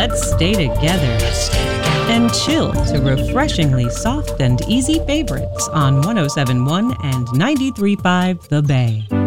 Let's stay together and chill to refreshingly soft and easy favorites on 107.1 and 93.5 The Bay.